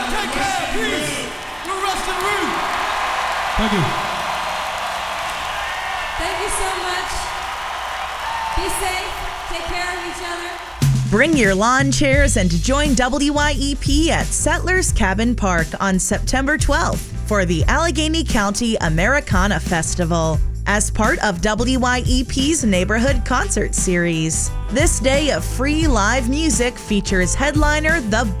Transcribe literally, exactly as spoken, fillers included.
Take care, peace. We're Rustin Root. Thank you. Thank you so much. Be safe. Take care of each other. Bring your lawn chairs and join W Y E P at Settlers Cabin Park on September twelfth for the Allegheny County Americana Festival as part of W Y E P's Neighborhood Concert Series. This day of free live music features headliner The